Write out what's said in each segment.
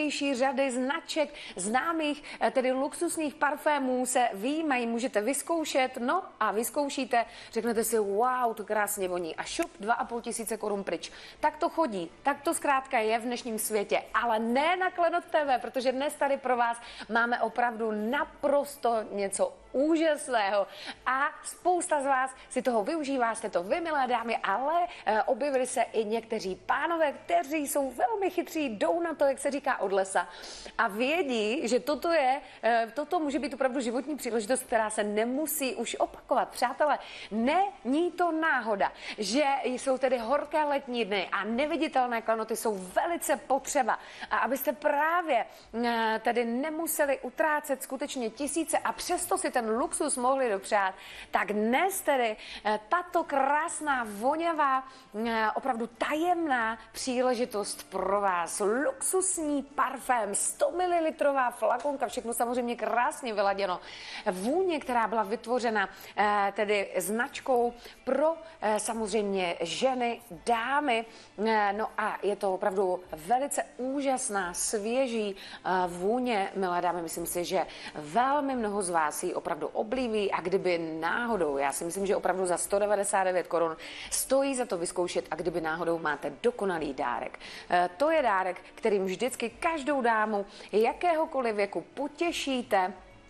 nejrůznější řady značek známých, tedy luxusních parfémů se vyjímají, můžete vyzkoušet, no a vyzkoušíte, řeknete si, wow, to krásně voní a šup, 2500 korun pryč. Tak to chodí, tak to zkrátka je v dnešním světě, ale ne na Klenot TV, protože dnes tady pro vás máme opravdu naprosto něco úžasného a spousta z vás si toho využívá, jste to vy, milé dámy, ale objevili se i někteří pánové, kteří jsou velmi chytří, jdou na to, jak se říká, od lesa a vědí, že toto může být opravdu životní příležitost, která se nemusí už opakovat. Přátelé, není to náhoda, že jsou tedy horké letní dny a neviditelné klenoty jsou velice potřeba a abyste právě tedy nemuseli utrácet skutečně tisíce a přesto si ten luxus mohli dopřát, tak dnes tedy tato krásná, vonavá, opravdu tajemná příležitost pro vás. Luxusní parfém, 100 ml flakonka, všechno samozřejmě krásně vyladěno. Vůně, která byla vytvořena tedy značkou pro samozřejmě ženy, dámy. No a je to opravdu velice úžasná, svěží vůně, milé dámy. Myslím si, že velmi mnoho z vás ji opravdu oblíbí a kdyby náhodou, já si myslím, že opravdu za 199 korun stojí za to vyzkoušet a kdyby náhodou máte dokonalý dárek. To je dárek, kterým vždycky každou dámu jakéhokoliv věku potěšíte.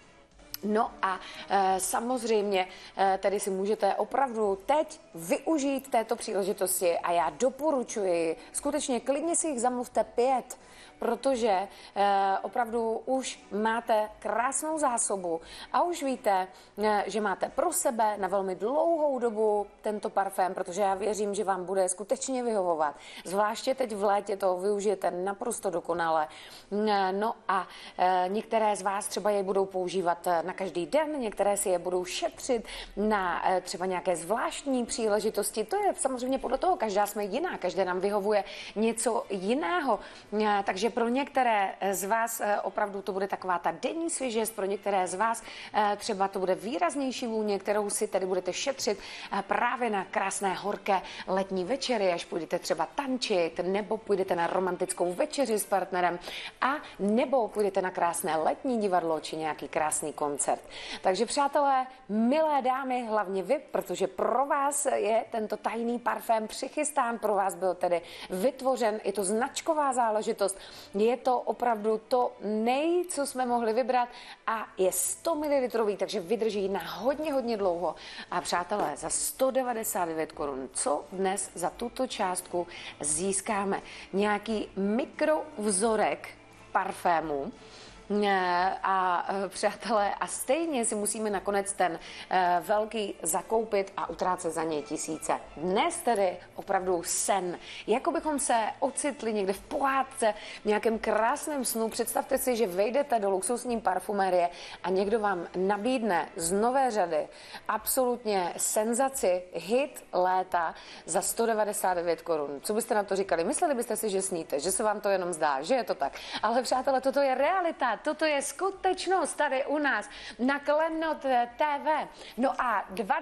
No a samozřejmě tedy si můžete opravdu teď využít této příležitosti a já doporučuji, skutečně klidně si jich zamluvte 5, protože opravdu už máte krásnou zásobu a už víte, že máte pro sebe na velmi dlouhou dobu tento parfém, protože já věřím, že vám bude skutečně vyhovovat. Zvláště teď v létě to využijete naprosto dokonale. No a některé z vás třeba je budou používat na každý den, některé si je budou šetřit na třeba nějaké zvláštní příležitosti. To je samozřejmě podle toho, každá jsme jiná, každé nám vyhovuje něco jiného. Takže pro některé z vás opravdu to bude taková ta denní svěžest, pro některé z vás třeba to bude výraznější vůně, kterou si tedy budete šetřit právě na krásné horké letní večery, až půjdete třeba tančit, nebo půjdete na romantickou večeři s partnerem a nebo půjdete na krásné letní divadlo či nějaký krásný koncert. Takže přátelé, milé dámy, hlavně vy, protože pro vás je tento tajný parfém přichystán, pro vás byl tedy vytvořen, je to značková záležitost, je to opravdu to co jsme mohli vybrat a je 100 ml, takže vydrží na hodně dlouho. A přátelé, za 199 korun, co dnes za tuto částku získáme? Nějaký mikrovzorek parfému, a přátelé, a stejně si musíme nakonec ten velký zakoupit a utrácet za něj tisíce. Dnes tedy opravdu sen. Jako bychom se ocitli někde v pohádce, v nějakém krásném snu. Představte si, že vejdete do luxusní parfumérie a někdo vám nabídne z nové řady absolutně senzaci, hit léta za 199 korun. Co byste na to říkali? Mysleli byste si, že sníte, že se vám to jenom zdá, že je to tak. Ale přátelé, toto je realita. Toto je skutečnost tady u nás na Klenot TV. No a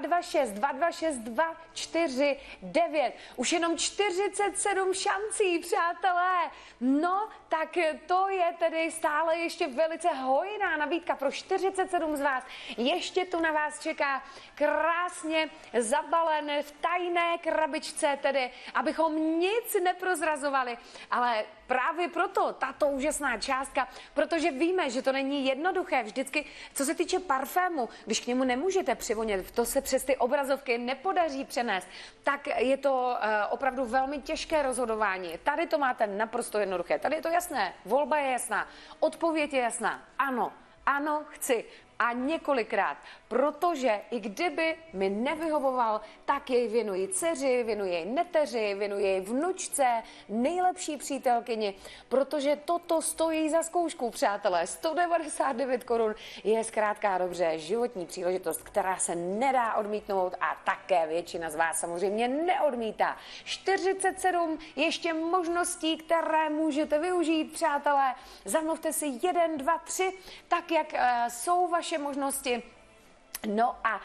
226. Už jenom 47 šancí, přátelé. No, tak to je tedy stále ještě velice hojná nabídka pro 47 z vás. Ještě tu na vás čeká krásně zabalen v tajné krabičce, tedy abychom nic neprozrazovali, ale právě proto tato úžasná částka, protože víme, že to není jednoduché. Vždycky, co se týče parfému, když k němu nemůžete přivonět, to se přes ty obrazovky nepodaří přenést, tak je to opravdu velmi těžké rozhodování. Tady to máte naprosto jednoduché. Tady je to jasné, volba je jasná, odpověď je jasná. Ano, ano, chci. A několikrát, protože i kdyby mi nevyhovoval, tak jej věnuji dceři, věnuji jej neteři, věnuji jej vnučce, nejlepší přítelkyni, protože toto stojí za zkoušku, přátelé. 199 korun je zkrátka dobře životní příležitost, která se nedá odmítnout a také většina z vás samozřejmě neodmítá. 47 ještě možností, které můžete využít, přátelé. Zamluvte si 1, 2, 3, tak jak jsou vaše možnosti. No a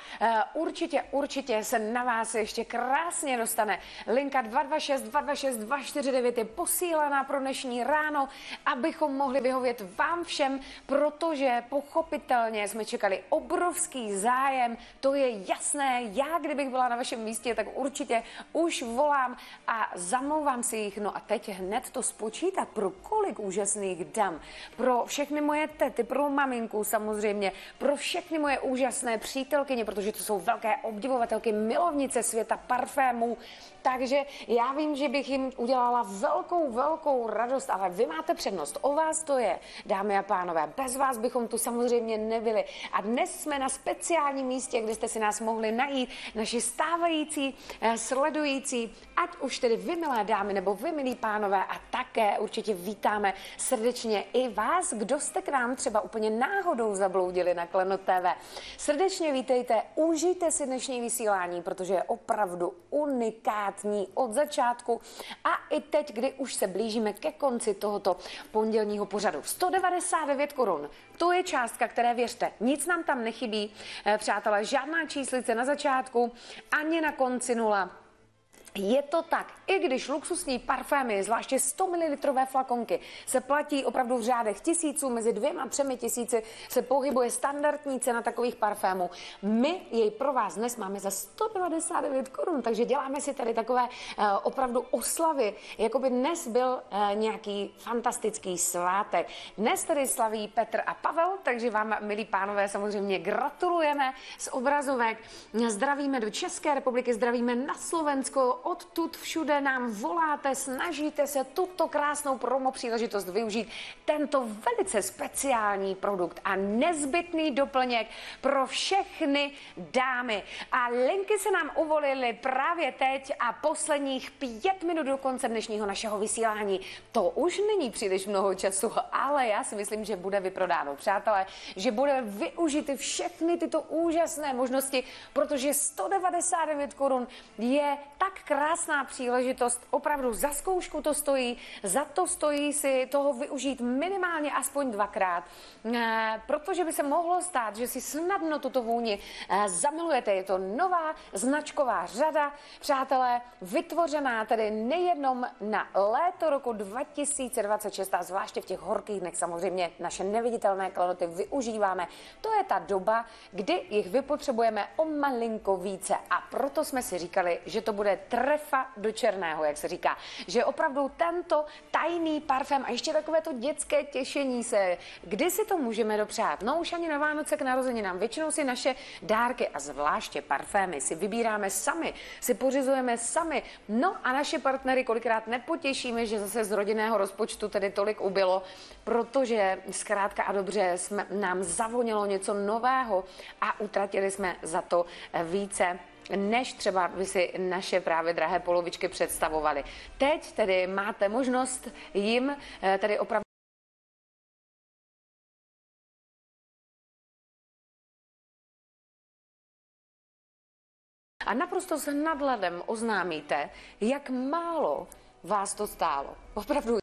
určitě se na vás ještě krásně dostane. Linka 226 226 249 je posílaná pro dnešní ráno, abychom mohli vyhovět vám všem, protože pochopitelně jsme čekali obrovský zájem, to je jasné. Já, kdybych byla na vašem místě, tak určitě už volám a zamlouvám si jich. No a teď hned to spočítat, pro kolik úžasných dam, pro všechny moje tety, pro maminku samozřejmě, pro všechny moje úžasné přítelkyně, protože to jsou velké obdivovatelky, milovnice světa parfémů. Takže já vím, že bych jim udělala velkou radost, ale vy máte přednost. O vás to je, dámy a pánové. Bez vás bychom tu samozřejmě nebyli. A dnes jsme na speciálním místě, kde jste si nás mohli najít, naši stávající, sledující, ať už tedy vy, milé dámy, nebo vy, milí pánové, a také určitě vítáme srdečně i vás, kdo jste k nám třeba úplně náhodou zabloudili na Klenot TV. Srdečně vítejte, užijte si dnešní vysílání, protože je opravdu unikátní od začátku a i teď, kdy už se blížíme ke konci tohoto pondělního pořadu. 199 korun. To je částka, které věřte, nic nám tam nechybí, přátelé, žádná číslice na začátku, ani na konci nula. Je to tak, i když luxusní parfémy, zvláště 100 ml flakonky, se platí opravdu v řádech tisíců, mezi 2 a 3 tisíci se pohybuje standardní cena takových parfémů. My jej pro vás dnes máme za 199 korun, takže děláme si tady takové opravdu oslavy, jako by dnes byl nějaký fantastický svátek. Dnes tady slaví Petr a Pavel, takže vám, milí pánové, samozřejmě gratulujeme z obrazovek. Zdravíme do České republiky, zdravíme na Slovensko, odtud všude nám voláte, snažíte se tuto krásnou promo příležitost využít, tento velice speciální produkt a nezbytný doplněk pro všechny dámy. A linky se nám uvolily právě teď a posledních 5 minut do konce dnešního našeho vysílání. To už není příliš mnoho času, ale já si myslím, že bude vyprodáno, přátelé, že bude využity všechny tyto úžasné možnosti, protože 199 korun je tak krásná příležitost, opravdu za zkoušku to stojí, za to stojí si toho využít minimálně aspoň 2krát, protože by se mohlo stát, že si snadno tuto vůni zamilujete. Je to nová značková řada, přátelé, vytvořená tedy nejenom na léto roku 2026 a zvláště v těch horkých dnech samozřejmě naše neviditelné klenoty využíváme. To je ta doba, kdy jich vypotřebujeme o malinko více a proto jsme si říkali, že to bude trefa do černého, jak se říká. Že opravdu tento tajný parfém a ještě takové to dětské těšení se, kdy si to můžeme dopřát? No už ani na Vánoce k narozeninám. Většinou si naše dárky a zvláště parfémy si vybíráme sami, si pořizujeme sami. No a naše partnery kolikrát nepotěšíme, že zase z rodinného rozpočtu tedy tolik ubylo, protože zkrátka a dobře nám zavonilo něco nového a utratili jsme za to více, než třeba by si naše právě drahé polovičky představovali. Teď tedy máte možnost jim tedy opravdu a naprosto s nadhledem oznámíte, jak málo vás to stálo. Opravdu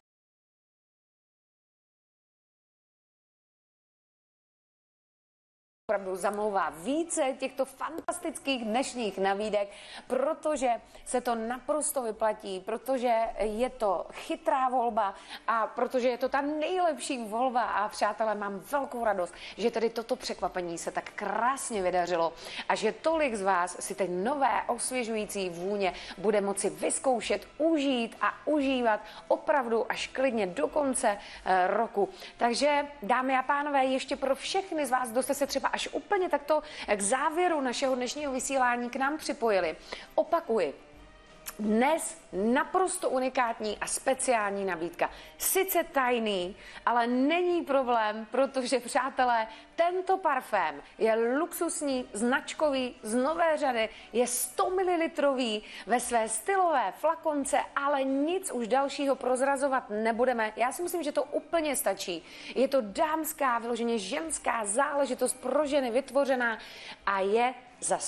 zamlouvá více těchto fantastických dnešních nabídek, protože se to naprosto vyplatí, protože je to chytrá volba a protože je to ta nejlepší volba a přátelé, mám velkou radost, že tedy toto překvapení se tak krásně vydařilo a že tolik z vás si teď nové osvěžující vůně bude moci vyzkoušet, užít a užívat opravdu až klidně do konce roku. Takže, dámy a pánové, ještě pro všechny z vás, kdo jste se třeba až úplně takto k závěru našeho dnešního vysílání k nám připojili. Opakuji, dnes naprosto unikátní a speciální nabídka. Sice tajný, ale není problém, protože, přátelé, tento parfém je luxusní, značkový, z nové řady, je 100 ml ve své stylové flakonce, ale nic už dalšího prozrazovat nebudeme. Já si myslím, že to úplně stačí. Je to dámská, vyloženě ženská záležitost pro ženy vytvořená a je za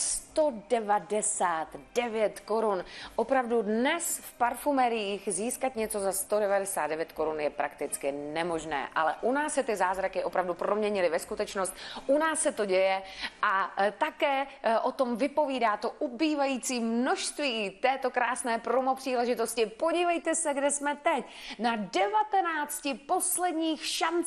199 korun. Opravdu dnes v parfumeriích získat něco za 199 korun je prakticky nemožné, ale u nás se ty zázraky opravdu proměnily ve skutečnost, u nás se to děje a také o tom vypovídá to ubývající množství této krásné promo příležitosti. Podívejte se, kde jsme teď. Na 19 posledních šancích